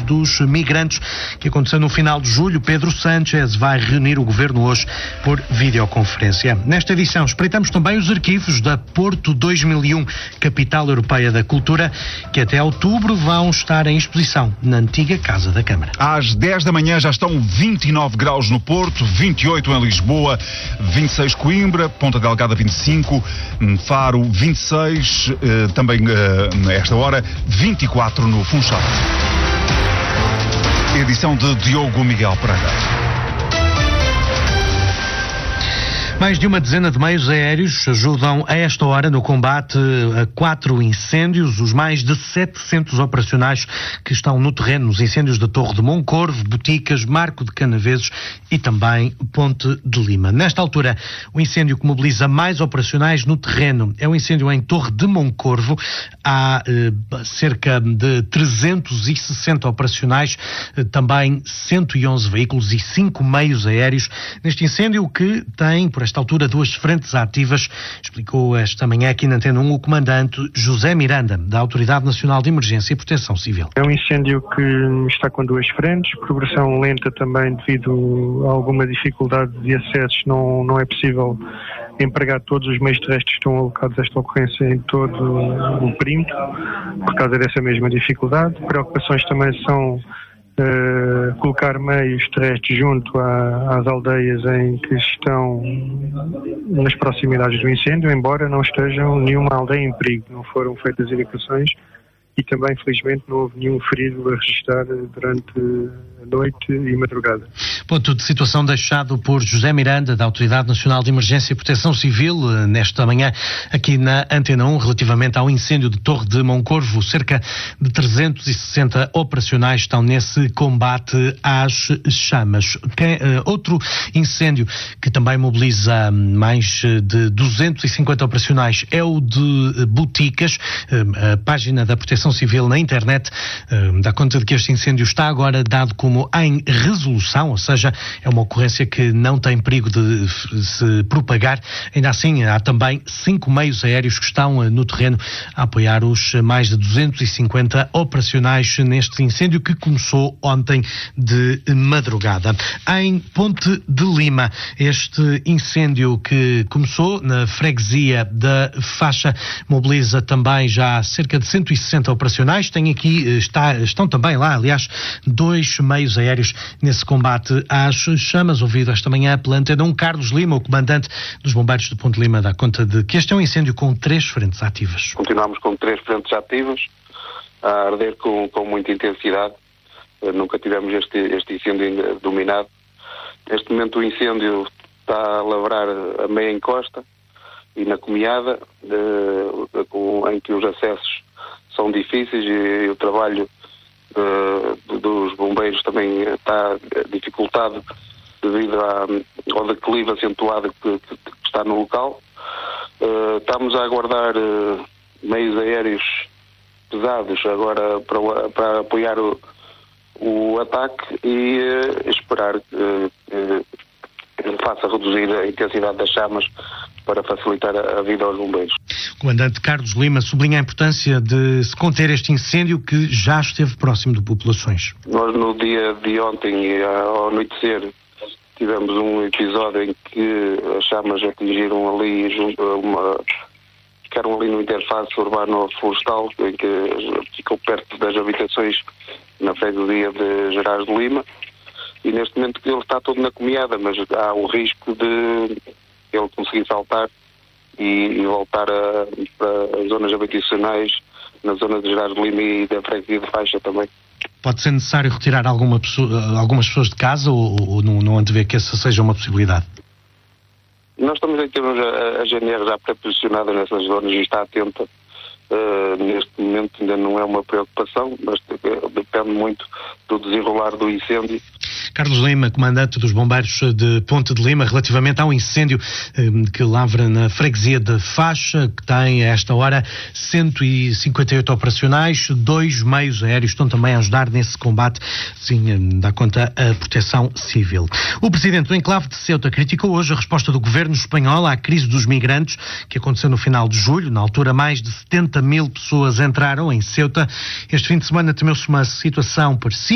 dos migrantes que aconteceu no final de julho. Pedro Sánchez vai reunir o governo hoje por videoconferência. Nesta edição espreitamos também os arquivos da Porto 2001, capital europeia da cultura, que até outubro vão estar em exposição na antiga Casa da Câmara. Às 10 da manhã já estão 29 graus no Porto, 28 em Lisboa, 26 Coimbra, Ponta Delgada 25, Faro 26, também a esta hora 24 no Funchal. Edição de Diogo Miguel Pereira. Mais de uma dezena de meios aéreos ajudam a esta hora no combate a 4 incêndios, os mais de 700 operacionais que estão no terreno, nos incêndios da Torre de Moncorvo, Boticas, Marco de Canaveses e também Ponte de Lima. Nesta altura, o incêndio que mobiliza mais operacionais no terreno é o incêndio em Torre de Moncorvo. Há cerca de 360 operacionais, também 111 veículos e 5 meios aéreos neste incêndio que tem, por esta altura, 2 frentes ativas, explicou esta manhã aqui na Antena 1 o comandante José Miranda, da Autoridade Nacional de Emergência e Proteção Civil. É um incêndio que está com 2 frentes, progressão lenta também devido a alguma dificuldade de acessos, não é possível empregar todos os meios terrestres que estão alocados a esta ocorrência em todo o perímetro, por causa dessa mesma dificuldade. Preocupações também são colocar meios terrestres junto às aldeias em que estão nas proximidades do incêndio, embora não estejam nenhuma aldeia em perigo, não foram feitas evacuações e também, felizmente, não houve nenhum ferido a registrar durante a noite e madrugada. Ponto de situação deixado por José Miranda, da Autoridade Nacional de Emergência e Proteção Civil, nesta manhã aqui na Antena 1, relativamente ao incêndio de Torre de Moncorvo. Cerca de 360 operacionais estão nesse combate às chamas. Outro incêndio que também mobiliza mais de 250 operacionais é o de Boticas. A página da Proteção Civil na internet dá conta de que este incêndio está agora dado como em resolução, ou seja, é uma ocorrência que não tem perigo de se propagar. Ainda assim, há também 5 meios aéreos que estão no terreno a apoiar os mais de 250 operacionais neste incêndio que começou ontem de madrugada. Em Ponte de Lima, este incêndio que começou na freguesia da Faixa mobiliza também já cerca de 160 operacionais. Tem aqui, estão também lá, aliás, 2 meios aéreos nesse combate às chamas, ouvido esta manhã pela Antena 1. Carlos Lima, o comandante dos bombeiros de Ponte de Lima, dá conta de que este é um incêndio com 3 frentes ativas. Continuamos com 3 frentes ativas, a arder com muita intensidade. Nunca tivemos este incêndio dominado. Neste momento o incêndio está a lavrar a meia encosta e na comiada, em que os acessos são difíceis e o trabalho dos bombeiros também está dificultado devido ao declive acentuado que está no local. Estamos a aguardar meios aéreos pesados agora para apoiar o ataque e esperar que faça reduzir a intensidade das chamas para facilitar a vida aos bombeiros. O comandante Carlos Lima sublinha a importância de se conter este incêndio que já esteve próximo de populações. Nós no dia de ontem, ao anoitecer, tivemos um episódio em que as chamas atingiram ali, ficaram ali no interface urbano-florestal, em que ficou perto das habitações na freguesia de Gerardo de Lima, e neste momento ele está todo na comiada, mas há o risco de ele conseguir saltar e voltar para as zonas habitacionais na zona de Gerardo de Lima e da freguesia de Faixa também. Pode ser necessário retirar algumas pessoas de casa ou não antevê que essa seja uma possibilidade? Nós estamos em termos a GNR já pré-posicionada nessas zonas e está atenta. Neste momento ainda não é uma preocupação, mas depende muito do desenrolar do incêndio. Carlos Lima, comandante dos bombeiros de Ponte de Lima, relativamente ao incêndio que lavra na freguesia de Faixa, que tem a esta hora 158 operacionais, 2 meios aéreos estão também a ajudar nesse combate, sim, dá conta a Proteção Civil. O presidente do enclave de Ceuta criticou hoje a resposta do governo espanhol à crise dos migrantes, que aconteceu no final de julho. Na altura, mais de 70 mil pessoas entraram em Ceuta. Este fim de semana temeu-se uma situação parecida